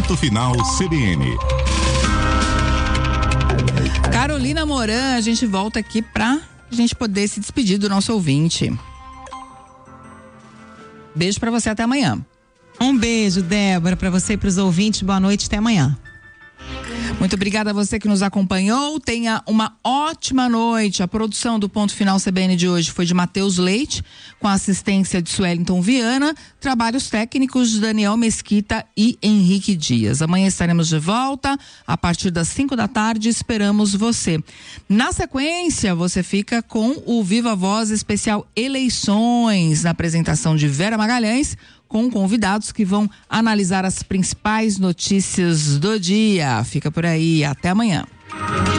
Ponto Final CBN. Carolina Moran, a gente volta aqui pra gente poder se despedir do nosso ouvinte. Beijo pra você, até amanhã. Um beijo, Débora, pra você e pros ouvintes. Boa noite, até amanhã. Muito obrigada a você que nos acompanhou. Tenha uma ótima noite. A produção do Ponto Final CBN de hoje foi de Matheus Leite, com a assistência de Sueliton Viana, trabalhos técnicos de Daniel Mesquita e Henrique Dias. Amanhã estaremos de volta a partir das 5 da tarde. Esperamos você. Na sequência, você fica com o Viva Voz especial Eleições, na apresentação de Vera Magalhães, com convidados que vão analisar as principais notícias do dia. Fica por aí, até amanhã.